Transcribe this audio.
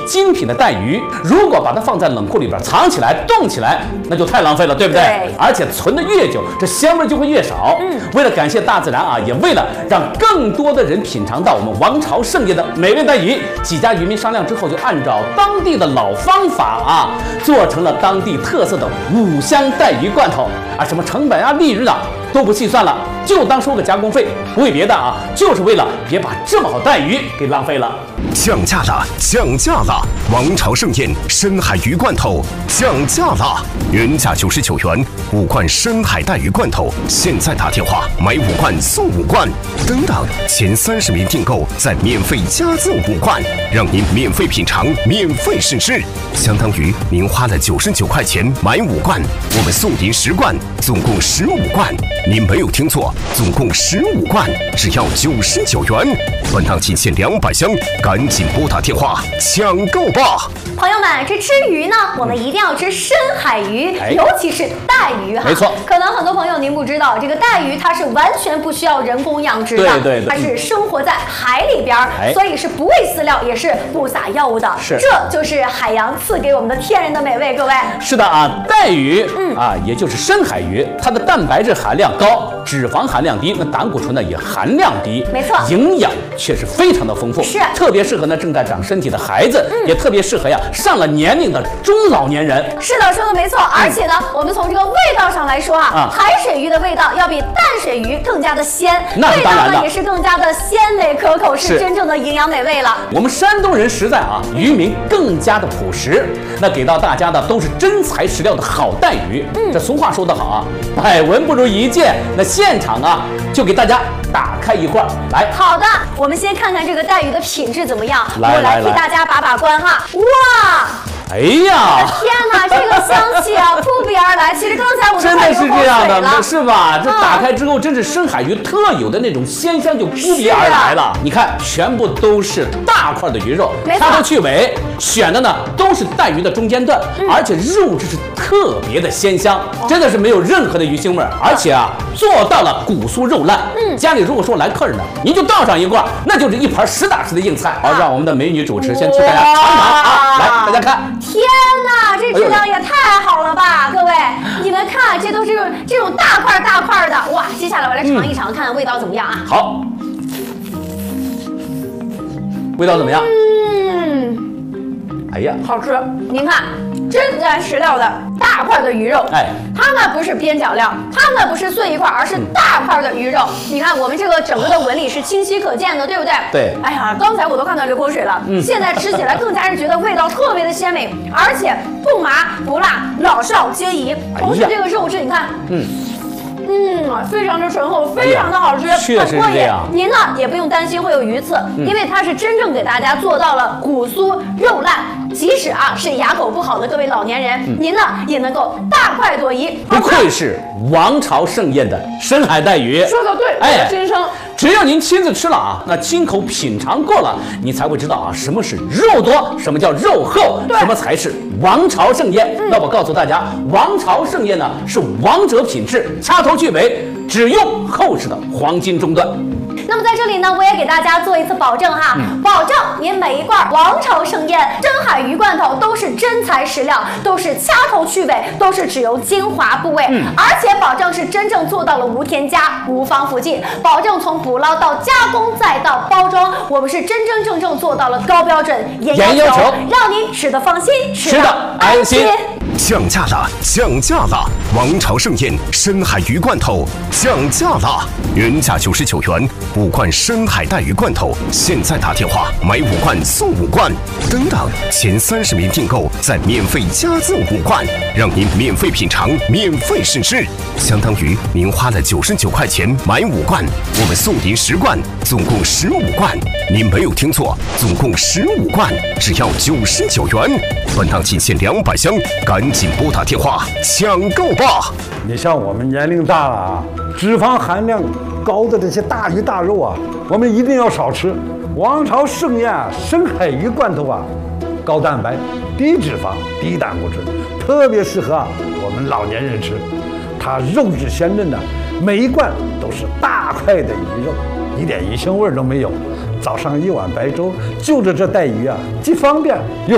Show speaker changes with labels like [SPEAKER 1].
[SPEAKER 1] 精品的带鱼，如果把它放在冷库里边藏起来、冻起来，那就太浪费了，对不对？
[SPEAKER 2] 对。
[SPEAKER 1] 而且存的越久，这香味就会越少。为了感谢大自然啊，也为了让更多的人品尝到我们王朝盛宴的美味带鱼，几家渔民商量之后，就按照当地的老方法啊，做成了当地特色的五香带鱼罐头啊，什么成本啊、利润啊都不细算了，就当收个加工费，不为别的啊，就是为了别把这么好带鱼给浪费了。
[SPEAKER 3] 降价了，降价了！王朝盛宴深海鱼罐头降价了，原价99元，5罐深海带鱼罐头，现在打电话买5罐送5罐，等等，前30名订购再免费加赠5罐，让您免费品尝，免费试吃，相当于您花了99块钱买5罐，我们送您10罐，总共15罐。您没有听错，总共15罐，只要99元。本档仅限200箱，赶紧拨打电话抢购吧！
[SPEAKER 2] 朋友们，这吃鱼呢，我们一定要吃深海鱼，尤其是带鱼哈。
[SPEAKER 1] 没错。
[SPEAKER 2] 可能很多朋友您不知道，这个带鱼它是完全不需要人工养殖的，
[SPEAKER 1] 对，
[SPEAKER 2] 它是生活在海里边，所以是不喂饲料，也是不撒药物的。
[SPEAKER 1] 是，
[SPEAKER 2] 这就是海洋赐给我们的天然的美味。各位，
[SPEAKER 1] 是的啊，带鱼，也就是深海鱼，它的蛋白质含量高，脂肪含量低，那胆固醇呢也含量低，
[SPEAKER 2] 没错，
[SPEAKER 1] 营养却是非常的丰富，
[SPEAKER 2] 是
[SPEAKER 1] 特别适合呢正在长身体的孩子，也特别适合呀上了年龄的中老年人。
[SPEAKER 2] 是的，说的没错。而且呢，我们从这个味道上来说啊，海水鱼的味道要比淡水鱼更加的鲜，味道呢也是更加的鲜美可口，是真正的营养美味了。
[SPEAKER 1] 我们山东人实在啊，渔民更加的朴实，那给到大家的都是真材实料的好带鱼。这俗话说得好啊，百闻不如一见。那现场啊，就给大家打开一罐来。
[SPEAKER 2] 好的，我们先看看这个带鱼的品质怎么样，我
[SPEAKER 1] 来
[SPEAKER 2] 替大家把关哈。哇！
[SPEAKER 1] 哎呀！
[SPEAKER 2] 天哪，这个香气啊，扑鼻而来。其实刚才我
[SPEAKER 1] 真的是这样的，是吧？这打开之后，真是深海鱼特有的那种鲜香就扑鼻而来了。你看，全部都是大块的鱼肉，掐头去尾，选的呢都是带鱼的中间段，而且肉质是特别的鲜香，真的是没有任何的鱼腥味，而且啊做到了骨酥肉烂。家里如果说来客人呢，您就倒上一罐，那就是一盘实打实的硬菜。好，让我们的美女主持先替大家尝尝啊，来，大家看。
[SPEAKER 2] 天哪，这质量也太好了吧！各位，你们看，这都是这种大块的，哇！接下来我来尝一尝，看看味道怎么样啊？
[SPEAKER 1] 好，味道怎么样？哎呀，
[SPEAKER 2] 好吃！您看，真材实料的大块的鱼肉，它呢不是边角料，它呢不是碎一块，而是大块的鱼肉。你看我们这个整个的纹理是清晰可见的，对不对？
[SPEAKER 1] 对。
[SPEAKER 2] 哎呀，刚才我都看到流口水了。现在吃起来更加是觉得味道特别的鲜美，而且不麻不辣，老少皆宜。同时这个肉质，你看，非常的醇厚，非常的好吃，
[SPEAKER 1] 确实是这样。
[SPEAKER 2] 您呢也不用担心会有鱼刺，因为它是真正给大家做到了骨酥肉烂，即使啊是牙口不好的各位老年人，您呢也能够大快朵颐。
[SPEAKER 1] 不愧是王朝盛宴的深海带鱼，
[SPEAKER 2] 说的对，我的心声。
[SPEAKER 1] 只有您亲自吃了啊，那亲口品尝过了，你才会知道啊，什么是肉多，什么叫肉厚，什么才是王朝盛宴。那我告诉大家，王朝盛宴呢是王者品质，掐头去尾，只用厚实的黄金中段。
[SPEAKER 2] 那么在这里呢，我也给大家做一次保证哈，保证您每一罐王朝盛宴深海鱼罐头都是真材实料，都是掐头去尾，都是只用精华部位，而且保证是真正做到了无添加、无防腐剂，保证从捕捞到加工再到包装，我们是真真正正做到了高标准、严要求，让您吃得放心，吃得安心。
[SPEAKER 3] 降价了，降价了！王朝盛宴深海鱼罐头降价了，原价99元，5罐深海带鱼罐头，现在打电话买5罐送5罐，等等，前30名订购再免费加赠5罐，让您免费品尝，免费试吃，相当于您花了99块钱买5罐，我们送您10罐，总共15罐。您没有听错，总共15罐，只要99元。本档仅限200箱，赶紧拨打电话抢购吧！
[SPEAKER 4] 你像我们年龄大了啊，脂肪含量高的这些大鱼大肉啊，我们一定要少吃。王朝盛宴深海鱼罐头啊，高蛋白、低脂肪、低胆固醇，特别适合我们老年人吃。它肉质鲜嫩的，每一罐都是大块的鱼肉，一点鱼腥味都没有。早上一碗白粥，就着这带鱼啊，既方便又